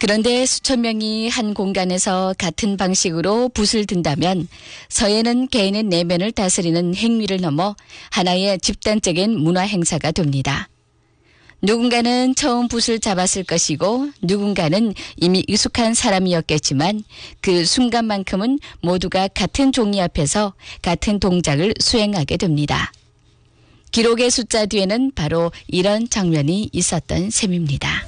그런데 수천 명이 한 공간에서 같은 방식으로 붓을 든다면 서예는 개인의 내면을 다스리는 행위를 넘어 하나의 집단적인 문화 행사가 됩니다. 누군가는 처음 붓을 잡았을 것이고 누군가는 이미 익숙한 사람이었겠지만 그 순간만큼은 모두가 같은 종이 앞에서 같은 동작을 수행하게 됩니다. 기록의 숫자 뒤에는 바로 이런 장면이 있었던 셈입니다.